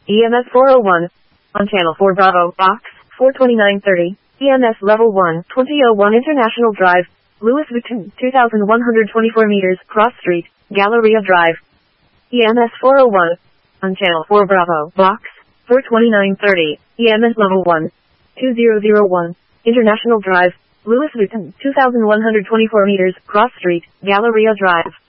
EMS 401. On Channel 4 Bravo, Box 42930. EMS Level 1, 2001 International Drive, Louis Vuitton, 2,124 meters, Cross Street, Galleria Drive. EMS 401. On Channel 4 Bravo, Box 42930. EMS Level 1, 2001. International Drive, Louis Vuitton, 2,124 meters, Cross Street, Galleria Drive.